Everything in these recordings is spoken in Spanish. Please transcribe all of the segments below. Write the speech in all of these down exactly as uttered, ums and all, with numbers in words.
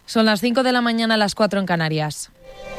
Son las cinco de la mañana, las cuatro en Canarias.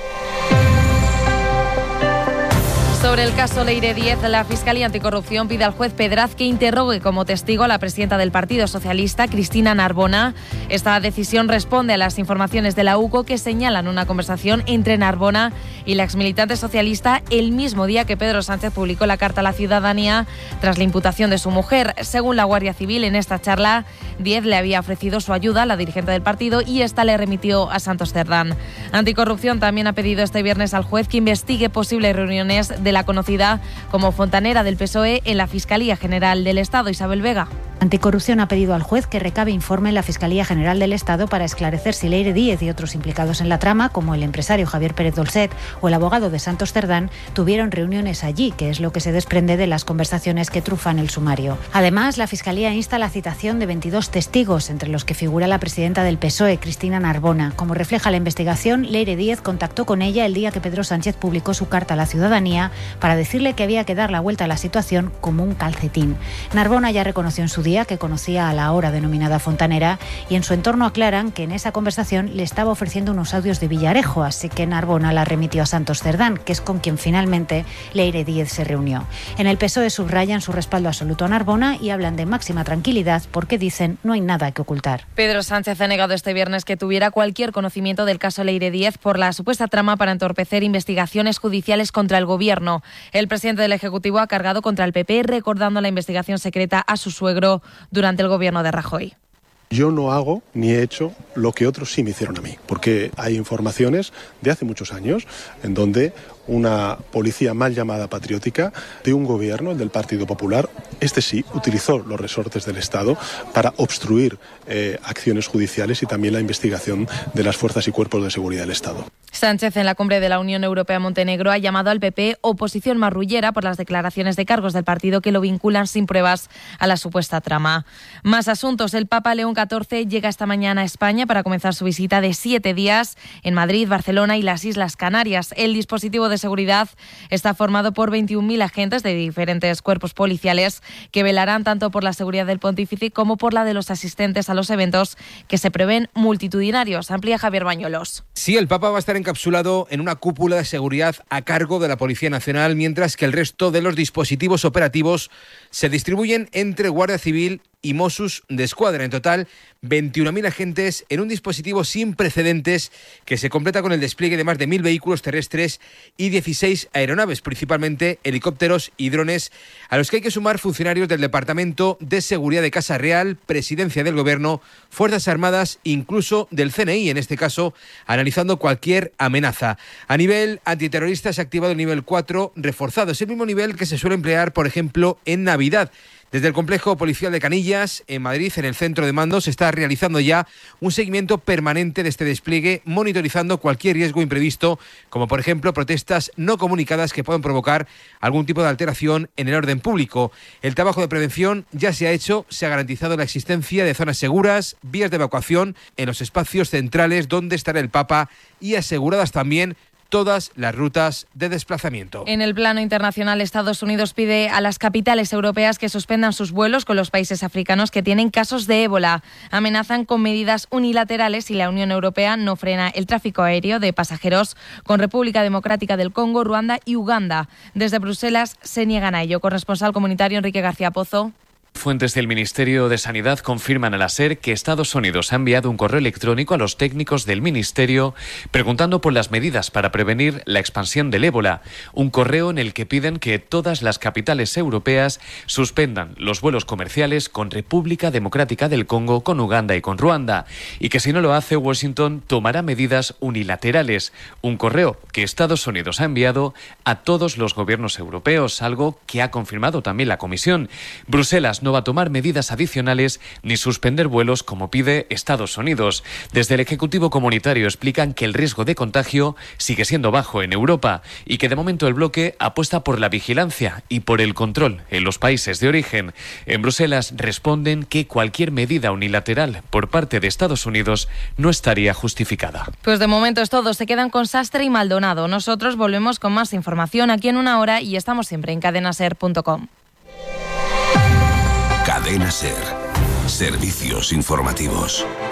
Sobre el caso Leire Díez, la Fiscalía Anticorrupción pide al juez Pedraz que interrogue como testigo a la presidenta del Partido Socialista, Cristina Narbona. Esta decisión responde a las informaciones de la U C O que señalan una conversación entre Narbona y la exmilitante socialista el mismo día que Pedro Sánchez publicó la carta a la ciudadanía tras la imputación de su mujer. Según la Guardia Civil, en esta charla, Díez le había ofrecido su ayuda a la dirigente del partido y esta le remitió a Santos Cerdán. Anticorrupción también ha pedido este viernes al juez que investigue posibles reuniones de la conocida como fontanera del P S O E en la Fiscalía General del Estado. Isabel Vega. Anticorrupción ha pedido al juez que recabe informe en la Fiscalía General del Estado para esclarecer si Leire Díez y otros implicados en la trama, como el empresario Javier Pérez Dolcet o el abogado de Santos Cerdán, tuvieron reuniones allí, que es lo que se desprende de las conversaciones que trufan el sumario. Además, la Fiscalía insta la citación de veintidós testigos, entre los que figura la presidenta del P S O E, Cristina Narbona. Como refleja la investigación, Leire Díez contactó con ella el día que Pedro Sánchez publicó su carta a la ciudadanía para decirle que había que dar la vuelta a la situación como un calcetín. Narbona ya reconoció en su día que conocía a la ahora denominada fontanera y en su entorno aclaran que en esa conversación le estaba ofreciendo unos audios de Villarejo, así que Narbona la remitió a Santos Cerdán, que es con quien finalmente Leire Díez se reunió. En el P S O E subrayan su respaldo absoluto a Narbona y hablan de máxima tranquilidad porque dicen no hay nada que ocultar. Pedro Sánchez ha negado este viernes que tuviera cualquier conocimiento del caso Leire Díez por la supuesta trama para entorpecer investigaciones judiciales contra el Gobierno. El presidente del Ejecutivo ha cargado contra el P P recordando la investigación secreta a su suegro durante el gobierno de Rajoy. Yo no hago ni he hecho lo que otros sí me hicieron a mí, porque hay informaciones de hace muchos años en donde una policía mal llamada patriótica de un gobierno, el del Partido Popular, este sí, utilizó los resortes del Estado para obstruir eh, acciones judiciales y también la investigación de las fuerzas y cuerpos de seguridad del Estado. Sánchez, en la cumbre de la Unión Europea-Montenegro, ha llamado al P P oposición marrullera por las declaraciones de cargos del partido que lo vinculan sin pruebas a la supuesta trama. Más asuntos. El Papa León catorce llega esta mañana a España para comenzar su visita de siete días en Madrid, Barcelona y las Islas Canarias. El dispositivo de seguridad está formado por veintiún mil agentes de diferentes cuerpos policiales que velarán tanto por la seguridad del pontífice como por la de los asistentes a los eventos que se prevén multitudinarios. Amplía Javier Bañuelos. Sí, el Papa va a estar encapsulado en una cúpula de seguridad a cargo de la Policía Nacional, mientras que el resto de los dispositivos operativos se distribuyen entre Guardia Civil y Mossos d'Esquadra. En total, veintiún mil agentes en un dispositivo sin precedentes que se completa con el despliegue de más de mil vehículos terrestres y dieciséis aeronaves, principalmente helicópteros y drones, a los que hay que sumar funcionarios del Departamento de Seguridad de Casa Real, Presidencia del Gobierno, Fuerzas Armadas, incluso del C N I, en este caso, analizando cualquier amenaza. A nivel antiterrorista se ha activado el nivel cuatro reforzado. Es el mismo nivel que se suele emplear, por ejemplo, en Navidad. Desde el complejo policial de Canillas, en Madrid, en el centro de mando, se está realizando ya un seguimiento permanente de este despliegue, monitorizando cualquier riesgo imprevisto, como por ejemplo protestas no comunicadas que puedan provocar algún tipo de alteración en el orden público. El trabajo de prevención ya se ha hecho, se ha garantizado la existencia de zonas seguras, vías de evacuación en los espacios centrales donde estará el Papa y aseguradas también todas las rutas de desplazamiento. En el plano internacional, Estados Unidos pide a las capitales europeas que suspendan sus vuelos con los países africanos que tienen casos de ébola. Amenazan con medidas unilaterales si la Unión Europea no frena el tráfico aéreo de pasajeros con República Democrática del Congo, Ruanda y Uganda. Desde Bruselas se niegan a ello. Corresponsal comunitario Enrique García Pozo. Fuentes del Ministerio de Sanidad confirman a la SER que Estados Unidos ha enviado un correo electrónico a los técnicos del Ministerio preguntando por las medidas para prevenir la expansión del ébola. Un correo en el que piden que todas las capitales europeas suspendan los vuelos comerciales con República Democrática del Congo, con Uganda y con Ruanda. Y que si no lo hace, Washington tomará medidas unilaterales. Un correo que Estados Unidos ha enviado a todos los gobiernos europeos, algo que ha confirmado también la Comisión. Bruselas no va a tomar medidas adicionales ni suspender vuelos como pide Estados Unidos. Desde el Ejecutivo Comunitario explican que el riesgo de contagio sigue siendo bajo en Europa y que de momento el bloque apuesta por la vigilancia y por el control en los países de origen. En Bruselas responden que cualquier medida unilateral por parte de Estados Unidos no estaría justificada. Pues de momento es todo. Se quedan con Sastre y Maldonado. Nosotros volvemos con más información aquí en una hora y estamos siempre en cadena ser punto com. Cadena SER. Servicios informativos.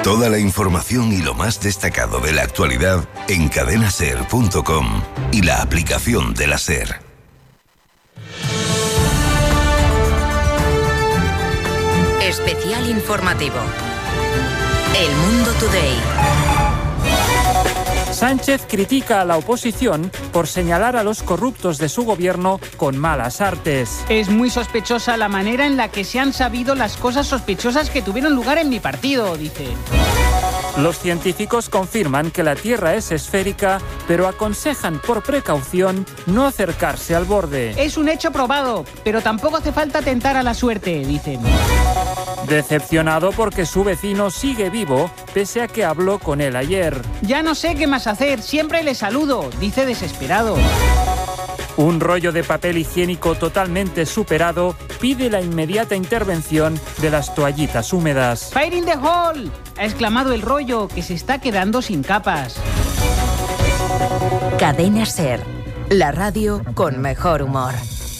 Toda la información y lo más destacado de la actualidad en cadena ser punto com y la aplicación de la SER. Especial informativo. El Mundo Today. Sánchez critica a la oposición por señalar a los corruptos de su gobierno con malas artes. Es muy sospechosa la manera en la que se han sabido las cosas sospechosas que tuvieron lugar en mi partido, dice. Los científicos confirman que la Tierra es esférica, pero aconsejan por precaución no acercarse al borde. Es un hecho probado, pero tampoco hace falta tentar a la suerte, dicen. Decepcionado porque su vecino sigue vivo, pese a que habló con él ayer. Ya no sé qué más hacer, siempre le saludo, dice desesperado. Un rollo de papel higiénico totalmente superado pide la inmediata intervención de las toallitas húmedas. ¡Fire in the hole!, ha exclamado el rollo, que se está quedando sin capas. Cadena SER, la radio con mejor humor.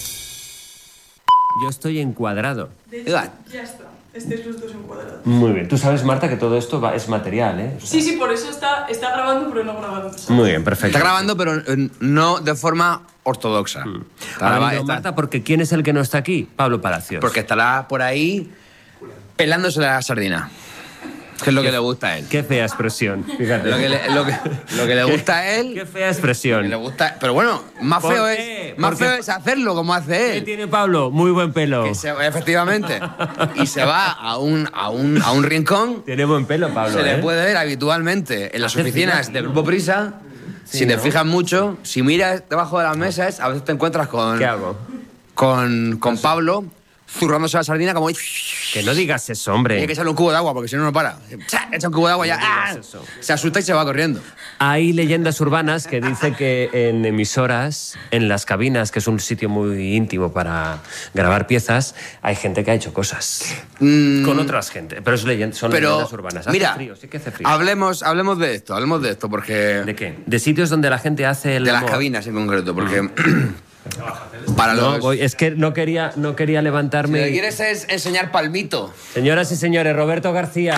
Yo estoy encuadrado. De hecho, ya está. Estáis los dos encuadrados. Muy bien. Tú sabes, Marta, que todo esto va, es material, ¿eh? O sea... Sí, sí, por eso está, está grabando, pero no grabando. ¿Sabes? Muy bien, perfecto. Está grabando, pero eh, no de forma ortodoxa. Mm. Está, ha venido Marta, porque ¿quién es el que no está aquí? Pablo Palacios. Porque estará por ahí pelándose la sardina. Que es lo qué, que le gusta a él. Qué fea expresión, fíjate. Lo que le, lo que, lo que le gusta a él... Qué fea expresión. Le gusta, pero bueno, más feo es más feo es hacerlo como hace él. ¿Qué tiene Pablo? Muy buen pelo. Que se, efectivamente. Y se va a un, a, un, a un rincón... Tiene buen pelo, Pablo, Se ¿eh? le puede ver habitualmente en las oficinas del Grupo Prisa. Sí, si ¿no? te fijas mucho, si miras debajo de las mesas, a veces te encuentras con... ¿Qué hago? Con, con Pablo... zurrándose la sardina como... Que no digas eso, hombre. Tiene que echarle un cubo de agua porque si no, no para. Echa un cubo de agua y ya... ¡Ah! Se asusta y se va corriendo. Hay leyendas urbanas que dicen que en emisoras, en las cabinas, que es un sitio muy íntimo para grabar piezas, hay gente que ha hecho cosas. Mm. Con otras gente. Pero es leyenda, son Pero, leyendas urbanas. Hace mira, frío, sí que hace frío. Hablemos, hablemos de esto, hablemos de esto porque... ¿De qué? De sitios donde la gente hace el De amor. Las cabinas en concreto, porque... Para no, los... voy, es que no quería, no quería levantarme. Si le quieres es enseñar palmito. Señoras y señores, Roberto García.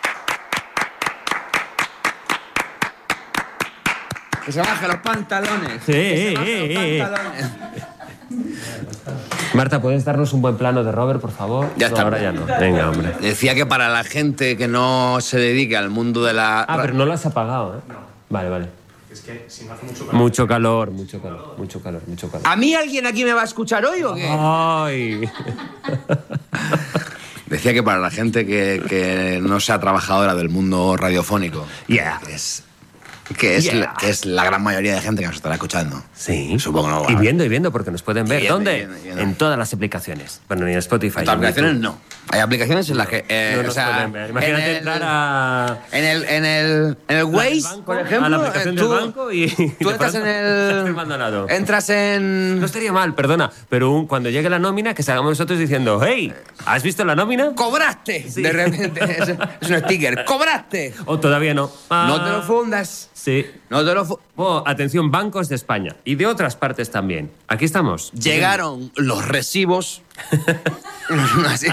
Que se baje los pantalones. Sí, que se baje eh, los pantalones. Marta, ¿puedes darnos un buen plano de Robert, por favor? Ya no, está. Ahora ya no. Venga, hombre. Decía que para la gente que no se dedique al mundo de la... Ah, pero no lo has apagado, ¿eh? No. Vale, vale. Es que si no hace mucho calor. Mucho calor, mucho calor, mucho calor, mucho calor. ¿A mí alguien aquí me va a escuchar hoy o qué? ¡Ay! Decía que para la gente que, que no sea trabajadora del mundo radiofónico, yeah. que es, que, es yeah. la, que es la gran mayoría de gente que nos estará escuchando. Sí. Supongo que no. Y viendo, y viendo, porque nos pueden ver. Viendo, ¿Dónde? viendo, viendo. En todas las aplicaciones. Bueno, ni en Spotify. En aplicaciones no. Hay aplicaciones en las que... Eh, no nos o sea, pueden ver. Imagínate en el, entrar a... En el, en el, en el Waze, banco, por ejemplo... a la aplicación eh, tú, del banco y... Tú entras en el... Entras en... No estaría mal, perdona, pero un, cuando llegue la nómina, que salgamos nosotros diciendo, hey, ¿has visto la nómina? ¡Cobraste! Sí. De repente, es, es un sticker. ¡Cobraste! O todavía no. Ah, no te lo fundas. Sí. No te lo fundas. Oh, atención, bancos de España y de otras partes también. Aquí estamos. Llegaron los recibos. Así.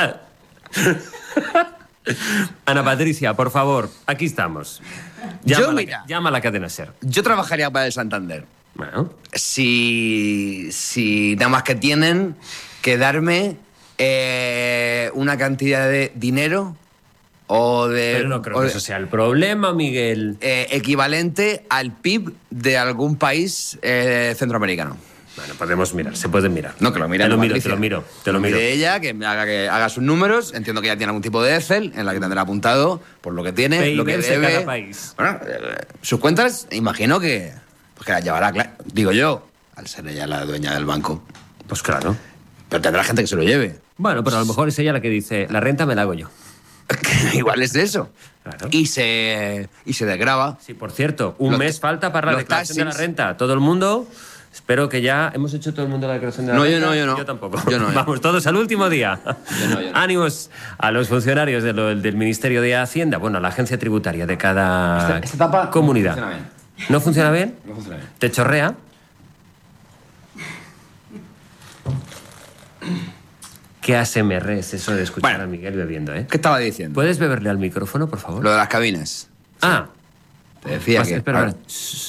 Ana Patricia, por favor, aquí estamos. Llama, Yo, la, mira, llama a la cadena SER. Yo trabajaría para el Santander. Bueno. Si, si nada más que tienen que darme eh, una cantidad de dinero o de... Pero no creo o que de, eso sea el problema, Miguel. Eh, equivalente al P I B de algún país eh, centroamericano. Bueno, podemos mirar, se puede mirar. No, que lo mire. Te lo miro, Patricia. te lo miro, te lo miro. De ella, que me haga, que haga sus números. Entiendo que ya tiene algún tipo de Excel en la que tendrá apuntado por lo que tiene, P I B lo que de debe. cada país. Bueno, eh, sus cuentas, imagino que, pues que las llevará, claro, digo yo, al ser ella la dueña del banco. Pues claro. Pero tendrá gente que se lo lleve. Bueno, pero a lo mejor es ella la que dice, la renta me la hago yo. Igual es eso. Claro. Y se, y se desgrava. Sí, por cierto, un Los mes falta para la los declaración de la taxis. renta. Todo el mundo... Espero que ya hemos hecho todo el mundo la declaración de la No, renta. yo no, yo no. Yo tampoco. Yo no, yo. Vamos, todos al último día. Yo no, yo no. Ánimos a los funcionarios de lo- del Ministerio de Hacienda, bueno, a la agencia tributaria de cada Esta- esta tapa comunidad. no funciona bien. ¿No funciona bien? No funciona bien. ¿Te chorrea? Qué A S M R es eso de escuchar bueno, a Miguel bebiendo, ¿eh? ¿Qué estaba diciendo? ¿Puedes beberle al micrófono, por favor? Lo de las cabinas. Ah. Te decía Pues, que... espera, espera.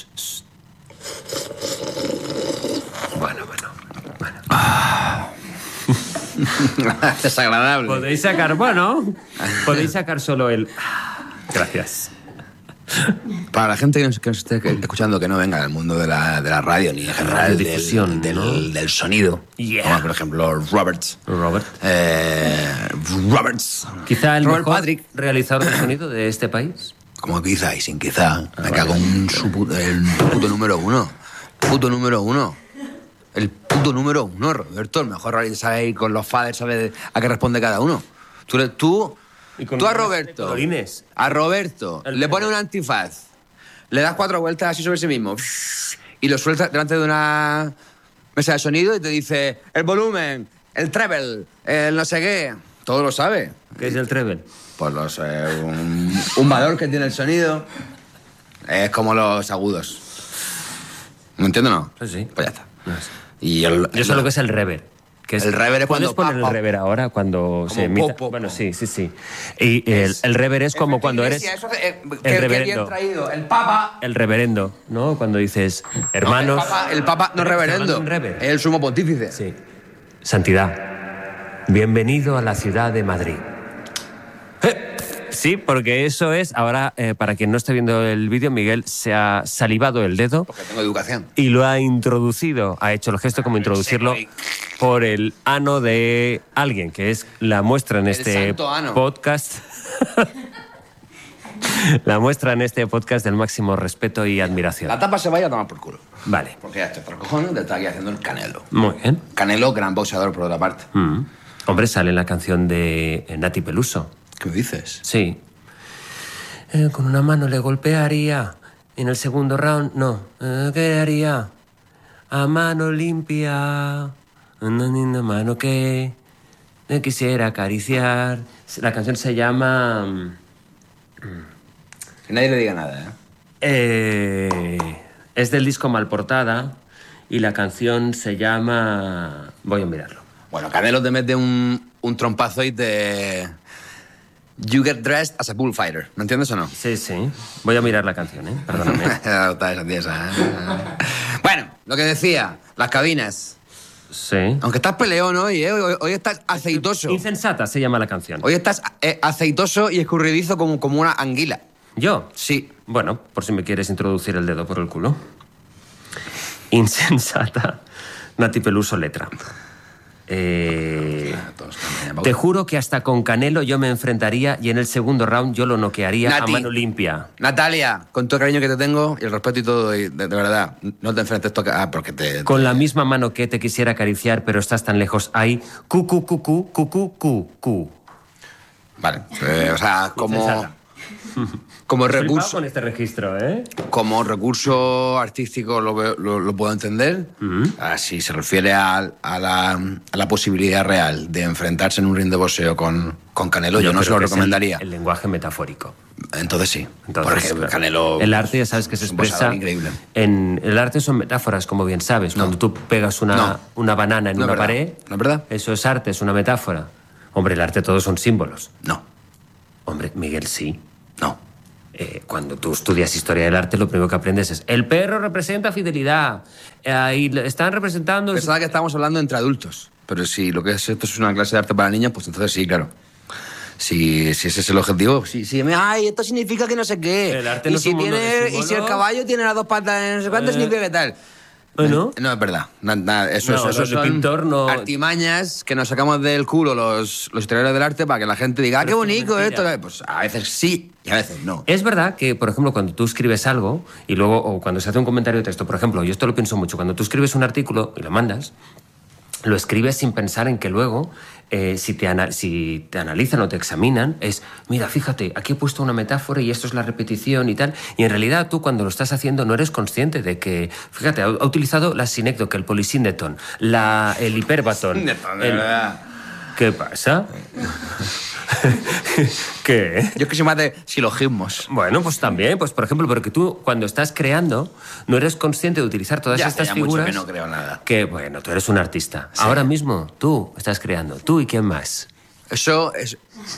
Bueno, bueno. bueno. Ah. Desagradable. Podéis sacar, bueno, podéis sacar solo el... Gracias. Para la gente que nos, que nos esté escuchando que no venga del mundo de la, de la radio ni en general de difusión, del, ¿no? del, del sonido, yeah. como por ejemplo Roberts, Robert, eh, Roberts, quizá el Robert mejor Patrick, realizador de sonido de este país. Como quizá y sin quizá, ah, me vale. cago en su puto, el puto número uno, puto número uno. El puto número uno, Roberto, el mejor realizador ahí con los faders, sabe a qué responde cada uno. Tú, tú Tú a Roberto, a Roberto, le pones un antifaz, le das cuatro vueltas así sobre sí mismo y lo sueltas delante de una mesa de sonido y te dice el volumen, el treble, el no sé qué. Todo lo sabe. ¿Qué es el treble? Pues los, eh, un, un valor que tiene el sonido. Es como los agudos. ¿Me entiendes o no? Sí, sí. Pues ya está. No sé. Y el, Yo sé lo que es el reverb. Que es, el reverb es cuando... ¿Puedes poner pa, pa, el reverb ahora cuando se emita? Po, po, po. Bueno, sí, sí, sí. Y el, el reverb es como cuando eres... Eso, eh, el que, reverendo. Que bien traído. El papa... El reverendo, ¿no? Cuando dices, hermanos... No, el, papa, el papa no es reverendo, es el sumo pontífice. Sí. Santidad, bienvenido a la ciudad de Madrid. Sí, porque eso es... Ahora, eh, para quien no esté viendo el vídeo, Miguel se ha salivado el dedo. Porque tengo educación. Y lo ha introducido, ha hecho el gesto como introducirlo por el ano de alguien, que es la muestra en este podcast. La muestra en este podcast del máximo respeto y admiración. La tapa se vaya a tomar por culo. Vale. Porque ya estoy por cojones de estar aquí haciendo el Canelo. Muy bien. Canelo, gran boxeador por otra parte. Mm. Hombre, sale la canción de Nati Peluso. ¿Qué dices? Sí. Eh, con una mano le golpearía. En el segundo round, no. Eh, ¿Qué haría? A mano limpia. Una linda mano que me quisiera acariciar. La canción se llama... Que nadie le diga nada, ¿eh? eh es del disco Malportada y la canción se llama... Voy a mirarlo. Bueno, Canelo te mete un, un trompazo y te... You get dressed as a bullfighter. ¿Me entiendes o no? Sí, sí. Voy a mirar la canción, ¿eh? Perdóname. Bueno, lo que decía, las cabinas. Sí. Aunque estás peleón hoy, ¿eh? Hoy, hoy estás aceitoso. Insensata se llama la canción. Hoy estás eh, aceitoso y escurridizo como, como una anguila. ¿Yo? Sí. Bueno, por si me quieres introducir el dedo por el culo. Insensata. Nati Peluso, letra. Eh, te juro que hasta con Canelo yo me enfrentaría y en el segundo round yo lo noquearía Nati, a mano limpia. Natalia, con todo el cariño que te tengo y el respeto y todo, y de, de verdad, no te enfrentes a... Ah, porque te, te... Con la misma mano que te quisiera acariciar, pero estás tan lejos ahí. Cu, cu, cu, cu, cu, cu, cu, cu. Vale, eh, o sea, como... Como recurso... con este registro, ¿eh? Como recurso artístico lo, veo- lo, lo puedo entender. Uh-huh. Ah, si se refiere a, a, la, a la posibilidad real de enfrentarse en un ring de boxeo con, con Canelo, yo, Yo no se creo lo que es recomendaría. El, el lenguaje metafórico. Entonces sí. Entonces, Porque claro. Canelo... El arte, ya sabes que se es un boxeador expresa... increíble. En el arte son metáforas, como bien sabes. No. Cuando tú pegas una, No. una banana en No es una verdad. pared... ¿No es verdad? Eso es arte, es una metáfora. Hombre, el arte todos son símbolos. No. Hombre, Miguel, sí. No. Eh, cuando tú estudias historia del arte, lo primero que aprendes es el perro representa fidelidad. Eh, ahí le- están representando... Pensaba que estábamos hablando entre adultos. Pero si lo que es esto es una clase de arte para niños, pues entonces sí, claro. Si, si ese es el objetivo, si, si me, ay, esto significa que no sé qué. El arte y, no es si un mundo de tiene, y símbolos. si el caballo tiene las dos patas, no sé cuánto, Eh. significa que tal. ¿Eh, no? No, es verdad. Na- na- eso No, eso- eso los de son pintor no- artimañas que nos sacamos del culo los, los historiadores del arte para que la gente diga, ah, qué Pero es que es bonito mentira. esto. Pues a veces sí y a veces no. Es verdad que, por ejemplo, cuando tú escribes algo y luego, o cuando se hace un comentario de texto, por ejemplo, yo esto lo pienso mucho, cuando tú escribes un artículo y lo mandas, lo escribes sin pensar en que luego, eh, si, te ana- si te analizan o te examinan, es, mira, fíjate, aquí he puesto una metáfora y esto es la repetición y tal, y en realidad tú cuando lo estás haciendo no eres consciente de que, fíjate, ha, ha utilizado la sinécdoque, el polisíndeton, la, el hiperbatón. Síndetón, de el- verdad. ¿Qué pasa? ¿Qué? Yo es que soy más de silogismos. Bueno, pues también, pues por ejemplo, porque tú cuando estás creando no eres consciente de utilizar todas ya, estas ya figuras. Mucho que no creo nada. Que, bueno, tú eres un artista. Sí. Ahora mismo tú estás creando. ¿Tú y quién más? Eso es...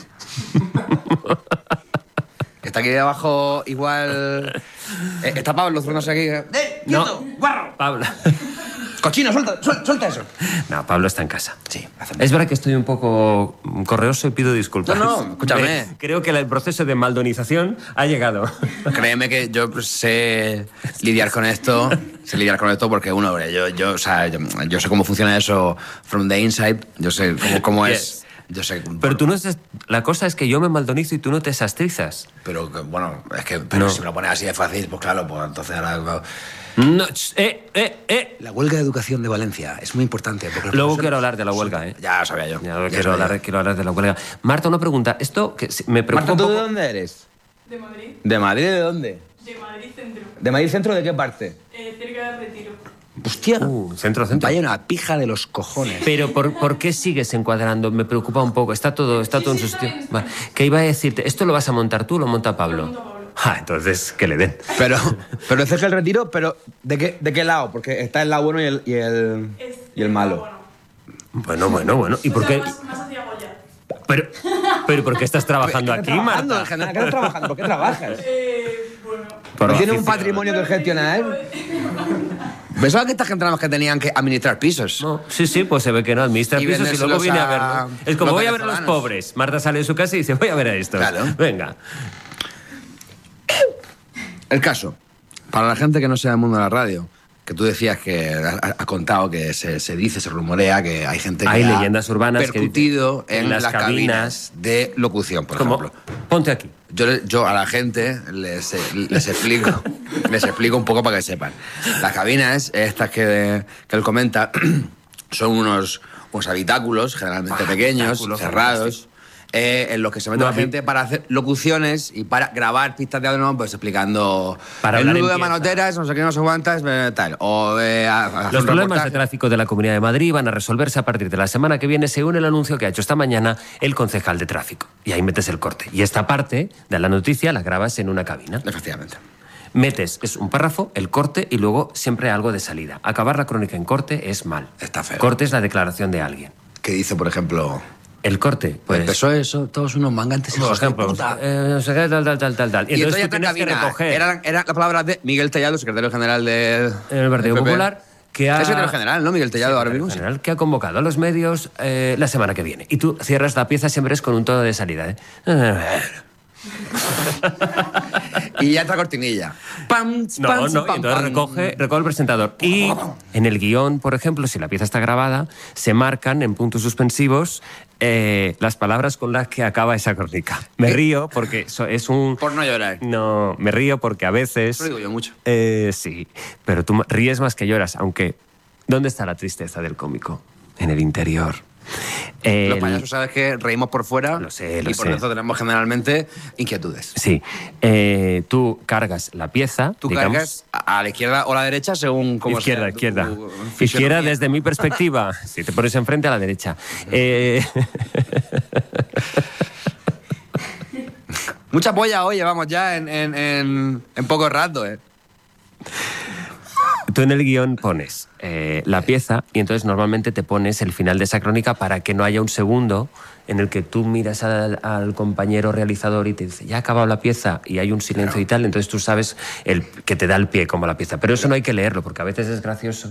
Está aquí debajo igual... Eh, está Pablo, no sé aquí. ¡Eh, quieto, no. guarro! Pablo. Cochino, suelta, suelta, suelta eso. No, Pablo está en casa. Sí. Es verdad que estoy un poco correoso y pido disculpas. No, no, escúchame. Eh, creo que el proceso de maldonización ha llegado. Créeme que yo sé lidiar con esto, sé lidiar con esto porque, uno, yo, yo, o sea, yo, yo sé cómo funciona eso from the inside, yo sé cómo, cómo yes. es... Yo sé, pero bueno, tú no es... La cosa es que yo me maldonizo y tú no te sastrizas. Pero, bueno, es que pero no. si me lo pones así de fácil, pues claro, pues entonces ahora... No, eh, eh, eh. La huelga de educación de Valencia es muy importante. Porque Luego profesores... quiero hablar de la huelga, ¿eh? Ya lo sabía yo. Ya, ya quiero, hablar, yo. quiero hablar de la huelga. Marta, una pregunta. Esto que me preocupa Marta, ¿tú de dónde eres? De Madrid. ¿De Madrid de dónde? De Madrid Centro. ¿De Madrid Centro de qué parte? Eh, cerca del Retiro. Hostia. Uh, centro, centro. Vaya una pija de los cojones. Pero ¿por, ¿por qué sigues encuadrando? Me preocupa un poco. Está todo, está sí, todo sí, en su sitio. Vale. ¿Qué iba a decirte? ¿Esto lo vas a montar tú o lo monta Pablo? Lo monta Pablo. Ah, entonces, que le den. Pero, pero cerca del Retiro, pero ¿de qué, ¿de qué lado? Porque está el lado bueno y el, y el, y el malo. Bueno, bueno, bueno. ¿Y por qué? Más, más hacia Goya. Pero, pero ¿por qué estás trabajando ¿Qué aquí, trabajando, Marta? En general, ¿qué estás trabajando? ¿Por qué trabajas? Eh, bueno. ¿No tienes un patrimonio que gestionar? Pensaba que esta gente nada más que tenían que administrar pisos. No, sí, sí, pues se ve que no administra y pisos y luego viene a, a verlo. Es como voy a ver a los venezolanos. pobres. Marta sale de su casa y dice, voy a ver a estos. Claro. Venga. El caso, para la gente que no sea del mundo de la radio, que tú decías que ha, ha contado que se, se dice, se rumorea que hay gente que hay ha leyendas urbanas percutido que en, en las, las cabinas, cabinas de locución, por como, ejemplo. Ponte aquí. Yo, yo a la gente les, les explico les explico un poco para que sepan. Las cabinas, estas que, que él comenta, son unos, unos habitáculos generalmente ah, pequeños, cerrados, eh, en los que se mete no, la gente para hacer locuciones y para grabar pistas de audio, pues explicando para el nudo de pieza. manoteras, no sé qué, no sé cuántas, tal. O, eh, a, a los problemas de tráfico de la Comunidad de Madrid van a resolverse a partir de la semana que viene, según el anuncio que ha hecho esta mañana el concejal de tráfico. Y ahí metes el corte. Y esta parte de la noticia la grabas en una cabina. Efectivamente. Metes, es un párrafo, el corte y luego siempre algo de salida. Acabar la crónica en corte es mal. Está feo. Corte es la declaración de alguien. ¿Qué dice, por ejemplo? El corte, pues... Empezó eso, todos unos mangantes. Por ejemplo, eh, no sé qué, tal, tal, tal, tal, tal. Y, y entonces, entonces tú tienes que recoger... Eran era la palabra de Miguel Tellado, secretario general del de, Partido Popular, que ha... Es secretario general, ¿no? Miguel Tellado, ahora mismo. General, que ha convocado a los medios eh, la semana que viene. Y tú cierras la pieza siempre es con un tono de salida, ¿eh? Y ya entra cortinilla. Pam, no, pam, no, pam, y entonces pam. recoge, recoge el presentador. Y en el guión, por ejemplo, si la pieza está grabada, se marcan en puntos suspensivos eh, las palabras con las que acaba esa crónica. Me ¿Qué? río porque eso es un... Por no llorar. No, me río porque a veces... Lo digo yo mucho. Eh, sí, pero tú ríes más que lloras, aunque... ¿Dónde está la tristeza del cómico? En el interior. El... Los payasos, sabes que reímos por fuera. Lo sé, lo y por sé. eso tenemos generalmente inquietudes. Sí. Eh, tú cargas la pieza. Tú digamos, cargas a la izquierda o a la derecha según cómo izquierda, sea. Izquierda, tu, izquierda. Izquierda desde mi perspectiva. Si te pones enfrente a la derecha. Eh... Mucha polla hoy llevamos ya en, en, en, en poco rato, ¿eh? Tú en el guión pones eh, la pieza y entonces normalmente te pones el final de esa crónica para que no haya un segundo en el que tú miras al, al compañero realizador y te dice, ya ha acabado la pieza y hay un silencio claro. y tal, entonces tú sabes el, que te da el pie como la pieza. Pero eso no hay que leerlo porque a veces es gracioso